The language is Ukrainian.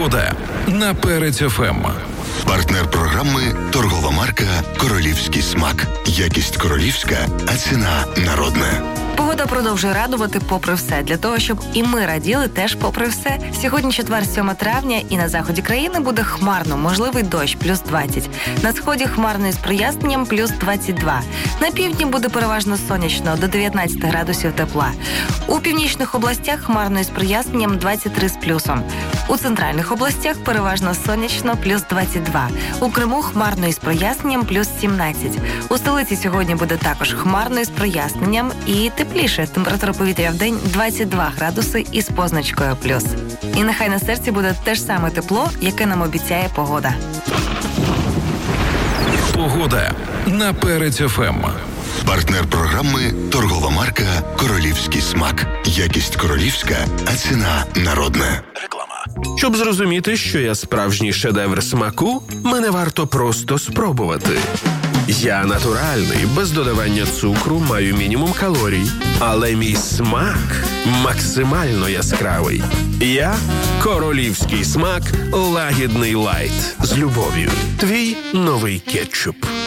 Погода на Перець ФМ. Партнер програми торгова марка «Королівський смак». Якість королівська, а ціна народна. Погода продовжує радувати попри все. Для того, щоб і ми раділи теж попри все. Сьогодні четвер, 7 травня, і на заході країни буде хмарно, можливий дощ, плюс 20. На сході хмарно із проясненням, плюс 22. На півдні буде переважно сонячно, до 19 градусів тепла. У північних областях хмарно із проясненням, 23 з плюсом. У центральних областях переважно сонячно, плюс 22. У Криму хмарно із проясненням, плюс 17. У столиці сьогодні буде також хмарно із проясненням і тепліше. Температура повітря в день 22 градуси із позначкою плюс. І нехай на серці буде те ж саме тепло, яке нам обіцяє погода. Погода на Перець ФМ. Партнер програми торгова марка «Королівський смак». Якість королівська, а ціна народна. Реклама. Щоб зрозуміти, що я справжній шедевр смаку, мене варто просто спробувати. Я натуральний, без додавання цукру, маю мінімум калорій. Але мій смак максимально яскравий. Я – королівський смак лагідний лайт. З любов'ю. Твій новий кетчуп.